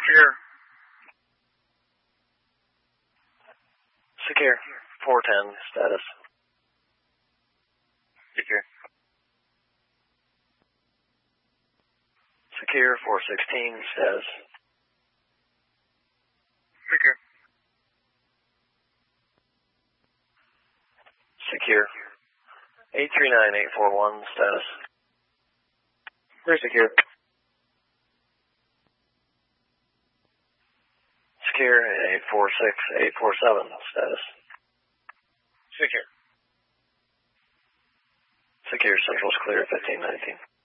Secure. Secure. 410 status. Secure. Secure. 416 status. Secure. Secure. 839841 status. Very secure. Secure. 846847 status. Secure. Secure. Central's clear. 1519.